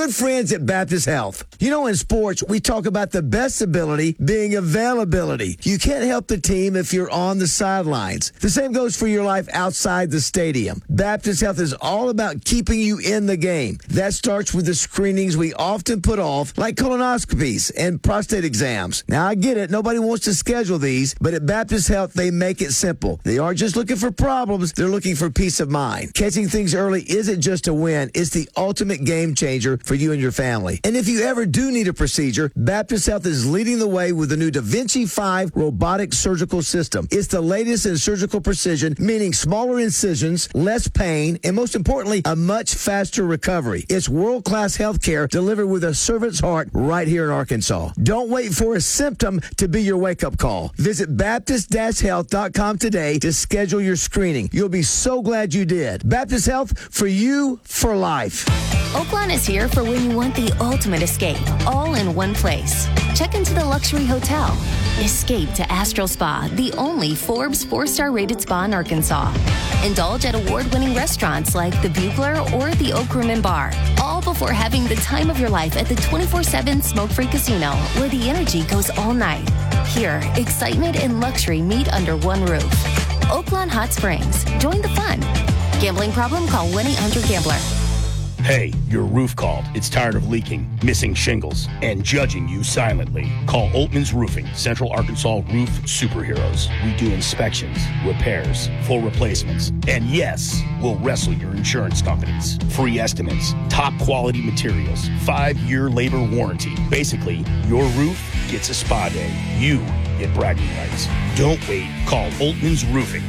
Good friends at Baptist Health. You know, in sports, we talk about the best ability being availability. You can't help the team if you're on the sidelines. The same goes for your life outside the stadium. Baptist Health is all about keeping you in the game. That starts with the screenings we often put off, like colonoscopies and prostate exams. Now, I get it. Nobody wants to schedule these, but at Baptist Health, they make it simple. They aren't just looking for problems. They're looking for peace of mind. Catching things early isn't just a win. It's the ultimate game changer for you and your family. And if you ever do need a procedure, Baptist Health is leading the way with the new Da Vinci 5 robotic surgical system. It's the latest in surgical precision, meaning smaller incisions, less pain, and most importantly, a much faster recovery. It's world-class health care delivered with a servant's heart right here in Arkansas. Don't wait for a symptom to be your wake-up call. Visit Baptist-Health.com today to schedule your screening. You'll be so glad you did. Baptist Health, for you, for life. Oaklawn is here for when you want the ultimate escape, all in one place. Check into the luxury hotel. Escape to Astral Spa, the only Forbes 4-star rated spa in Arkansas. Indulge at award-winning restaurants like the Bugler or the Oak Room and Bar, all before having the time of your life at the 24/7 smoke-free casino, where the energy goes all night. Here, excitement and luxury meet under one roof. Oaklawn Hot Springs. Join the fun. Gambling problem? Call 1-800-GAMBLER. Hey, your roof called. It's tired of leaking, missing shingles, and judging you silently. Call Oltman's Roofing, Central Arkansas roof superheroes. We do inspections, repairs, full replacements, and yes, we'll wrestle your insurance companies. Free estimates, top quality materials, 5-year labor warranty. Basically, your roof gets a spa day. You get bragging rights. Don't wait. Call Oltman's Roofing,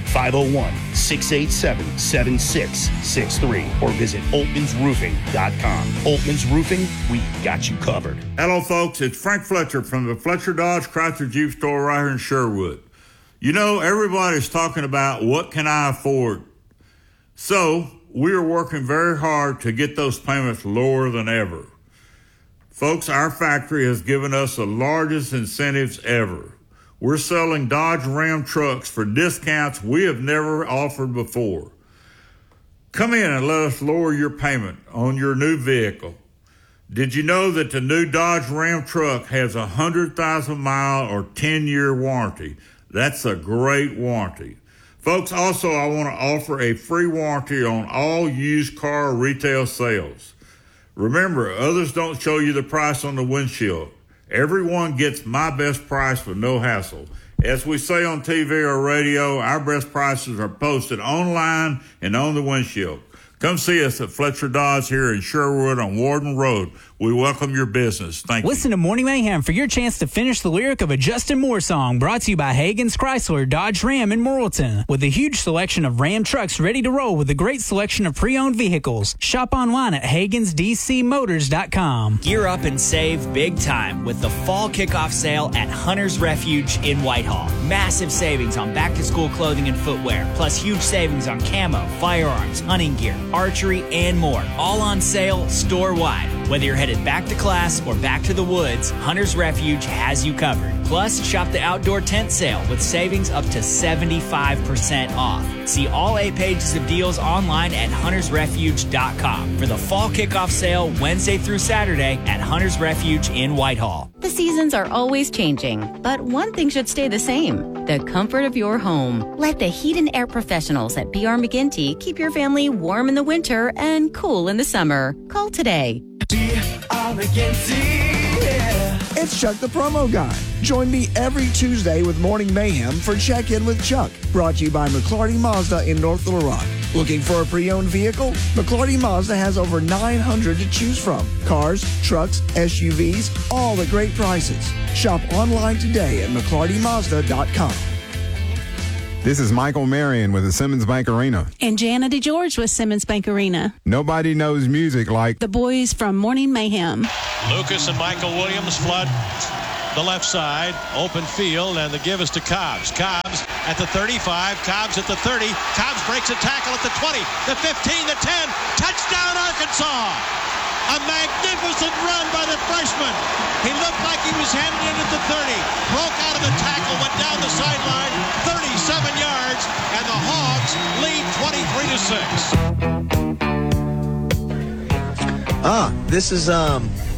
501-687-7663, or visit oltmansroofing.com. Oltman's Roofing, we got you covered. Hello, folks. It's Frank Fletcher from the Fletcher Dodge Chrysler Jeep store right here in Sherwood. You know, everybody's talking about what can I afford? So we are working very hard to get those payments lower than ever. Folks, our factory has given us the largest incentives ever. We're selling Dodge Ram trucks for discounts we have never offered before. Come in and let us lower your payment on your new vehicle. Did you know that the new Dodge Ram truck has a 100,000-mile or 10-year warranty? That's a great warranty. Folks, also, I want to offer a free warranty on all used car retail sales. Remember, others don't show you the price on the windshield. Everyone gets my best price with no hassle. As we say on TV or radio, our best prices are posted online and on the windshield. Come see us at Fletcher Dodge here in Sherwood on Warden Road. We welcome your business. Thank you. Listen to Morning Mayhem for your chance to finish the lyric of a Justin Moore song, brought to you by Hagen's Chrysler, Dodge Ram in Morrilton. With a huge selection of Ram trucks ready to roll with a great selection of pre-owned vehicles. Shop online at HagensDCMotors.com. Gear up and save big time with the fall kickoff sale at Hunter's Refuge in Whitehall. Massive savings on back-to-school clothing and footwear, plus huge savings on camo, firearms, hunting gear, archery, and more. All on sale store-wide. Whether you're headed back to class or back to the woods, Hunter's Refuge has you covered. Plus, shop the outdoor tent sale with savings up to 75% off. See all 8 pages of deals online at huntersrefuge.com for the fall kickoff sale Wednesday through Saturday at Hunter's Refuge in Whitehall. The seasons are always changing, but one thing should stay the same: the comfort of your home. Let the heat and air professionals at B.R. McGinty keep your family warm in the winter and cool in the summer. Call today. It's Chuck the Promo Guy. Join me every Tuesday with Morning Mayhem for Check-In with Chuck, brought to you by McClarty Mazda in North Little Rock. Looking for a pre-owned vehicle? McClarty Mazda has over 900 to choose from. Cars, trucks, SUVs, all at great prices. Shop online today at McClartyMazda.com. This is Michael Marion with the Simmons Bank Arena. And Jana DeGeorge with Simmons Bank Arena. Nobody knows music like the boys from Morning Mayhem. Lucas and Michael Williams flood the left side, open field, and the give is to Cobbs. Cobbs at the 35, Cobbs at the 30. Cobbs breaks a tackle at the 20, the 15, the 10. Touchdown, Arkansas! A magnificent run by the freshman. He looked like he was handed in at the 30. Broke out of the tackle, went down the sideline, 37 yards, and the Hogs lead 23-6. This is I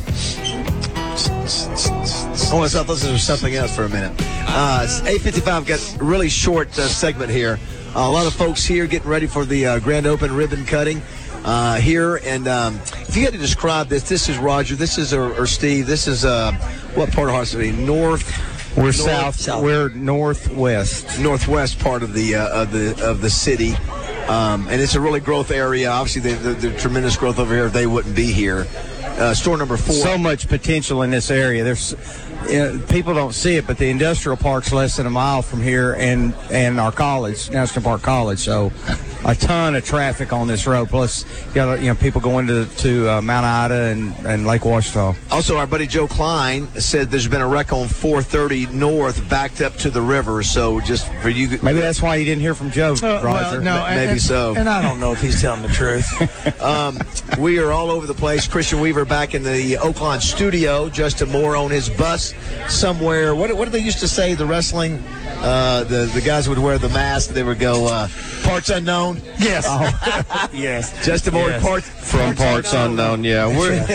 thought this was something else for a minute. It's 8:55. Got a really short segment here. A lot of folks here getting ready for the grand open ribbon cutting here. And if you had to describe this is Roger. This is or Steve. This is what part of Hartsville? We're south. We're northwest. Northwest part of the city. And it's a really growth area. Obviously, the tremendous growth over here. They wouldn't be here. Store number 4. So much potential in this area. There's people don't see it, but the industrial park's less than a mile from here, and our college, National Park College. So a ton of traffic on this road. Plus, you got people going to Mount Ida and Lake Ouachita. Also, our buddy Joe Klein said there's been a wreck on 430 North backed up to the river. So just for you, maybe that's why you didn't hear from Joe, Roger. Well, maybe so. And I don't know if he's telling the truth. We are all over the place. Christian Weaver back in the Oaklawn studio. Justin Moore on his bus somewhere. What did they used to say? The wrestling, the guys would wear the mask. They would go parts unknown. Yes. Yes. Justin Moore parts unknown. Yeah.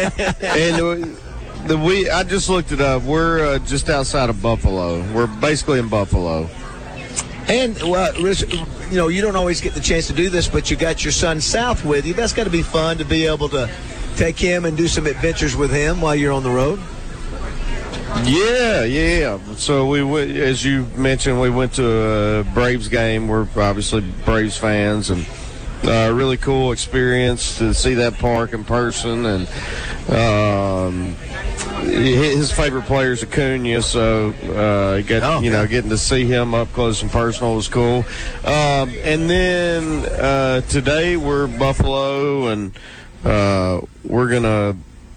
I just looked it up. We're just outside of Buffalo. We're basically in Buffalo. And, you don't always get the chance to do this, but you got your son South with you. That's got to be fun to be able to take him and do some adventures with him while you're on the road. Yeah. So we, as you mentioned, we went to a Braves game. We're obviously Braves fans, and really cool experience to see that park in person. And his favorite player is Acuna, so getting to see him up close and personal was cool. And then today we're Buffalo, and we're gonna.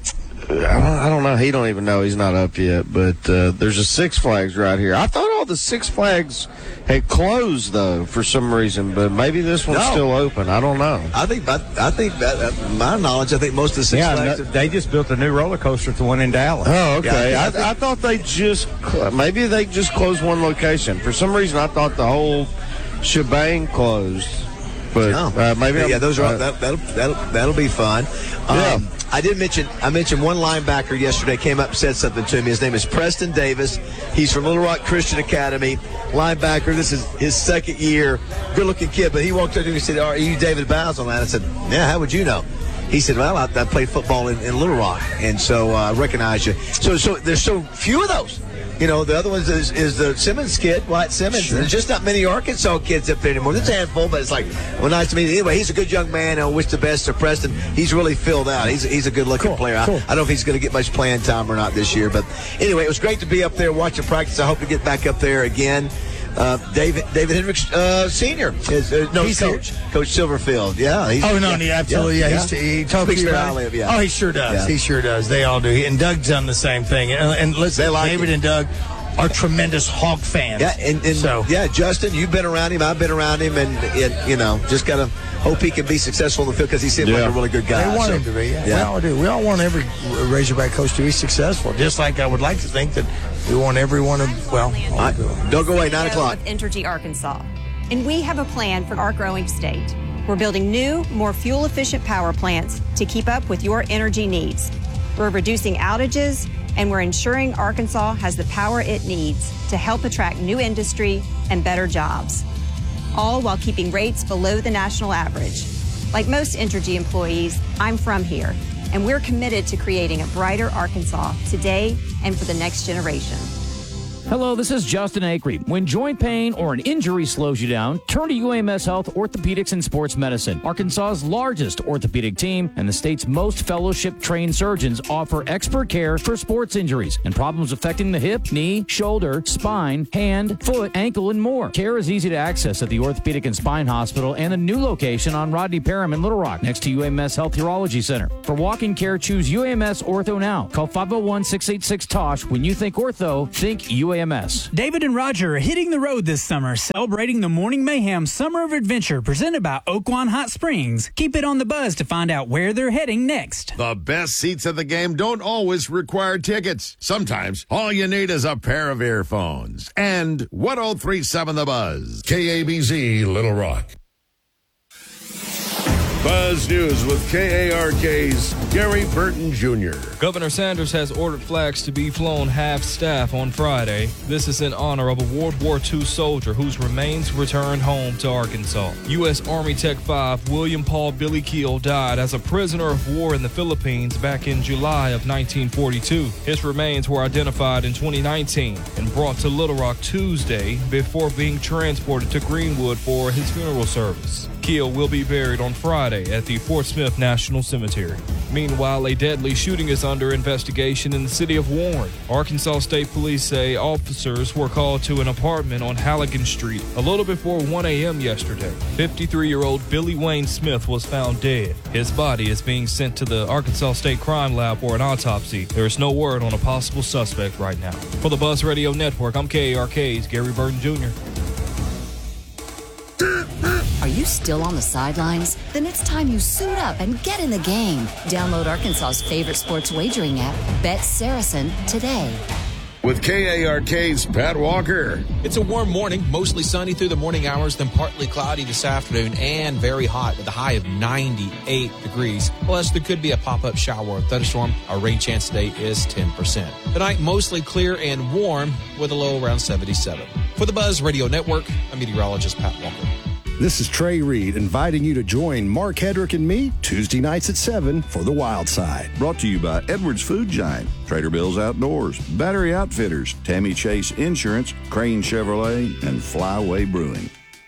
I don't know. He don't even know. He's not up yet. But there's a Six Flags right here. I thought all the Six Flags had closed though for some reason, but maybe this one's still open. I don't know. I think that my knowledge, I think most of the Six Flags. They just built a new roller coaster at the one in Dallas. Oh, okay. Yeah, I thought they just maybe they just closed one location. For some reason, I thought the whole shebang closed. But maybe those are that'll be fun. I mentioned one linebacker yesterday came up and said something to me. His name is Preston Davis. He's from Little Rock Christian Academy. Linebacker. This is his second year. Good looking kid. But he walked up to me and said, "Are you David Bowles on that?" I said, "Yeah, how would you know?" He said, "Well, I played football in Little Rock, and so I recognize you." So there's so few of those. The other one is the Simmons kid, Wyatt Simmons. Sure. There's just not many Arkansas kids up there anymore. There's a handful, but it's like, well, nice to meet you. Anyway, he's a good young man. I wish the best to Preston. He's really filled out. He's a good-looking player. Cool. I don't know if he's going to get much playing time or not this year. But anyway, it was great to be up there watching practice. I hope to get back up there again. David Hendricks Sr. he's coach. Coach Silverfield. Yeah. Absolutely. Yeah. He talks to you. Oh, he sure does. Yeah. He sure does. They all do. And Doug's done the same thing. And listen, David and Doug are tremendous Hog fans. Yeah, and Justin, you've been around him. I've been around him, and just gotta hope he can be successful in the field because he seems like a really good guy. They want him to be. Yeah. We all do. We all want every Razorback coach to be successful. Just like I would like to think that we want everyone to. Don't go away. 9 o'clock. Entergy Arkansas, and we have a plan for our growing state. We're building new, more fuel-efficient power plants to keep up with your energy needs. We're reducing outages, and we're ensuring Arkansas has the power it needs to help attract new industry and better jobs, all while keeping rates below the national average. Like most Entergy employees, I'm from here, and we're committed to creating a brighter Arkansas today and for the next generation. Hello, this is Justin Acree. When joint pain or an injury slows you down, turn to UAMS Health Orthopedics and Sports Medicine. Arkansas's largest orthopedic team and the state's most fellowship-trained surgeons offer expert care for sports injuries and problems affecting the hip, knee, shoulder, spine, hand, foot, ankle, and more. Care is easy to access at the Orthopedic and Spine Hospital and a new location on Rodney Parham in Little Rock, next to UAMS Health Urology Center. For walk-in care, choose UAMS Ortho now. Call 501-686-TOSH. When you think ortho, think UAMS. David and Roger are hitting the road this summer, celebrating the Morning Mayhem Summer of Adventure presented by Oaklawn Hot Springs. Keep it on the buzz to find out where they're heading next. The best seats at the game don't always require tickets. Sometimes all you need is a pair of earphones. And 103.7 The Buzz. KABZ Little Rock. Buzz News with KARK's Gary Burton Jr. Governor Sanders has ordered flags to be flown half-staff on Friday. This is in honor of a World War II soldier whose remains returned home to Arkansas. U.S. Army Tech 5 William Paul Billy Keel died as a prisoner of war in the Philippines back in July of 1942. His remains were identified in 2019 and brought to Little Rock Tuesday before being transported to Greenwood for his funeral service. Keel will be buried on Friday at the Fort Smith National Cemetery. Meanwhile, a deadly shooting is under investigation in the city of Warren. Arkansas State Police say officers were called to an apartment on Halligan Street a little before 1 a.m. yesterday. 53-year-old Billy Wayne Smith was found dead. His body is being sent to the Arkansas State Crime Lab for an autopsy. There is no word on a possible suspect right now. For the Buzz Radio Network, I'm KARK's Gary Burton Jr. Are you still on the sidelines? Then it's time you suit up and get in the game. Download Arkansas's favorite sports wagering app, Bet Saracen, today. With KARK's Pat Walker. It's a warm morning, mostly sunny through the morning hours, then partly cloudy this afternoon and very hot with a high of 98 degrees. Plus, there could be a pop-up shower or thunderstorm. Our rain chance today is 10%. Tonight, mostly clear and warm with a low around 77. For the Buzz Radio Network, I'm meteorologist Pat Walker. This is Trey Reed inviting you to join Mark Hedrick and me Tuesday nights at 7 for The Wild Side. Brought to you by Edwards Food Giant, Trader Bill's Outdoors, Battery Outfitters, Tammy Chase Insurance, Crane Chevrolet, and Flyway Brewing.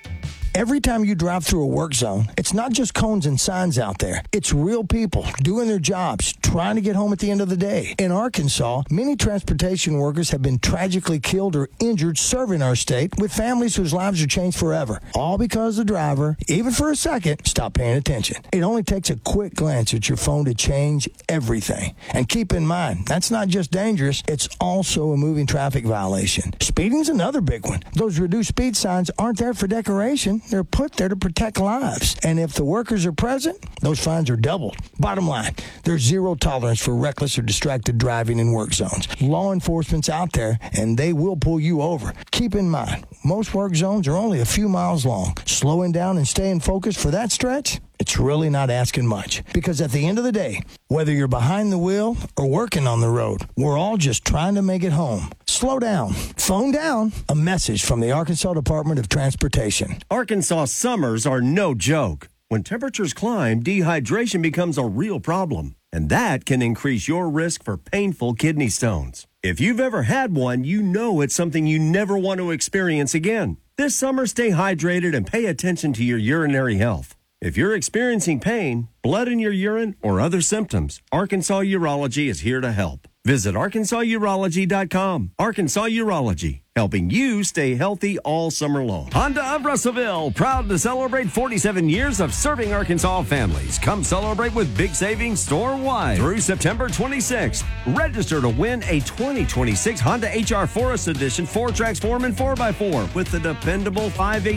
Every time you drive through a work zone, it's not just cones and signs out there. It's real people doing their jobs, trying to get home at the end of the day. In Arkansas, many transportation workers have been tragically killed or injured serving our state with families whose lives are changed forever. All because the driver, even for a second, stopped paying attention. It only takes a quick glance at your phone to change everything. And keep in mind, that's not just dangerous, it's also a moving traffic violation. Speeding's another big one. Those reduced speed signs aren't there for decoration. They're put there to protect lives. And if the workers are present, those fines are doubled. Bottom line, there's zero tolerance for reckless or distracted driving in work zones. Law enforcement's out there, and they will pull you over. Keep in mind, most work zones are only a few miles long. Slowing down and staying focused for that stretch, it's really not asking much. Because at the end of the day, whether you're behind the wheel or working on the road, we're all just trying to make it home. Slow down. Phone down. A message from the Arkansas Department of Transportation. Arkansas summers are no joke. When temperatures climb, dehydration becomes a real problem. And that can increase your risk for painful kidney stones. If you've ever had one, you know it's something you never want to experience again. This summer, stay hydrated and pay attention to your urinary health. If you're experiencing pain, blood in your urine, or other symptoms, Arkansas Urology is here to help. Visit ArkansasUrology.com. Arkansas Urology, helping you stay healthy all summer long. Honda of Russellville, proud to celebrate 47 years of serving Arkansas families. Come celebrate with big savings store-wide through September 26th. Register to win a 2026 Honda HR Forest Edition 4Transform and 4x4 with the dependable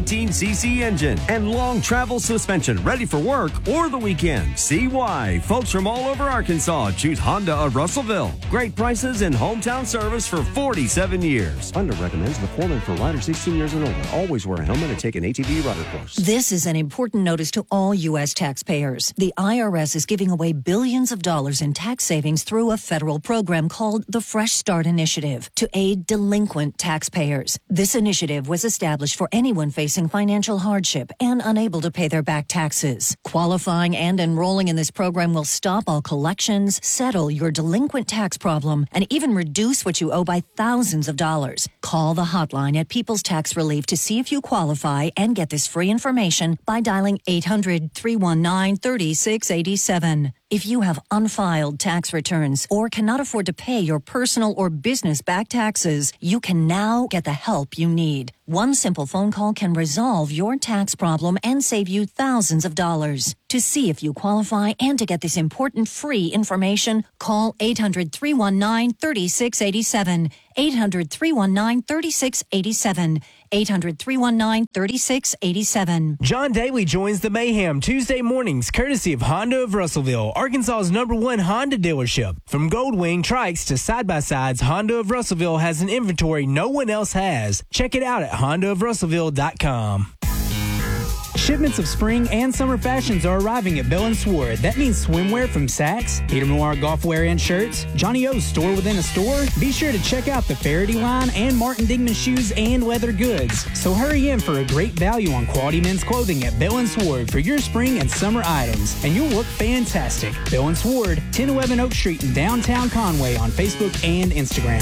518cc engine and long travel suspension, ready for work or the weekend. See why folks from all over Arkansas choose Honda of Russellville. Great prices and hometown service for 47 years. Honda recommends Metformin for riders 16 years and older. Always wear a helmet and take an ATV rider course. This is an important notice to all U.S. taxpayers. The IRS is giving away billions of dollars in tax savings through a federal program called the Fresh Start Initiative to aid delinquent taxpayers. This initiative was established for anyone facing financial hardship and unable to pay their back taxes. Qualifying and enrolling in this program will stop all collections, settle your delinquent tax problem, and even reduce what you owe by thousands of dollars. Call the hotline at People's Tax Relief to see if you qualify and get this free information by dialing 800-319-3687. If you have unfiled tax returns or cannot afford to pay your personal or business back taxes, you can now get the help you need. One simple phone call can resolve your tax problem and save you thousands of dollars. To see if you qualify and to get this important free information, call 800-319-3687. 800-319-3687. 800-319-3687. John Daly joins the Mayhem Tuesday mornings, courtesy of Honda of Russellville, Arkansas's #1 Honda dealership. From Goldwing trikes to side-by-sides, Honda of Russellville has an inventory no one else has. Check it out at HondaofRussellville.com. Shipments of spring and summer fashions are arriving at Bell & Sword. That means swimwear from Saks, Peter Millar golf wear and shirts, Johnny O's store within a store. Be sure to check out the Faraday line and Martin Dingman shoes and leather goods. So hurry in for a great value on quality men's clothing at Bell & Sword for your spring and summer items, and you'll look fantastic. Bell & Sword, 1011 Oak Street in downtown Conway on Facebook and Instagram.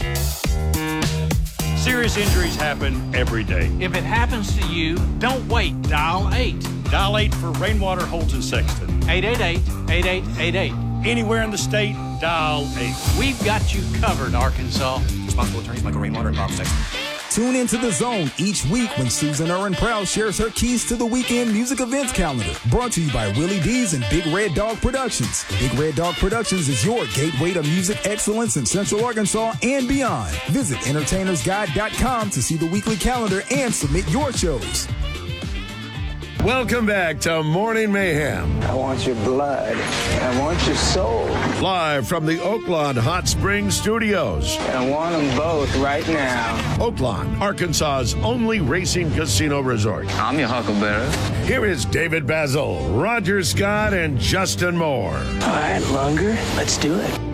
Serious injuries happen every day. If it happens to you, don't wait. Dial 8. Dial 8 for Rainwater, Holtz, and Sexton. 888-8888. Anywhere in the state, dial 8. We've got you covered, Arkansas. Responsible attorneys Michael Rainwater and Bob Sexton. Tune into The Zone each week when Susan Aaron Proud shares her keys to the weekend music events calendar. Brought to you by Willie D's and Big Red Dog Productions. Big Red Dog Productions is your gateway to music excellence in Central Arkansas and beyond. Visit entertainersguide.com to see the weekly calendar and submit your shows. Welcome back to Morning Mayhem. I want your blood. I want your soul. Live from the Oaklawn Hot Springs Studios. I want them both right now. Oaklawn, Arkansas's only racing casino resort. I'm your huckleberry. Here is David Basil, Roger Scott, and Justin Moore. All right, Lunger, let's do it.